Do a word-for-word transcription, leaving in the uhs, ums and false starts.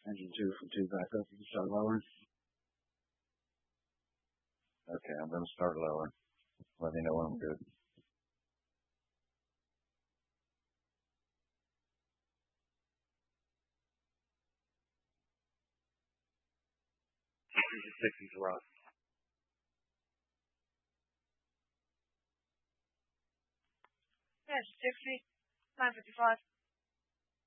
Engine two from two back up. You can start lowering. Okay, I'm going to start lowering. Let me know when I'm good. sixty to Ross. Yes, sixty, nine fifty-five.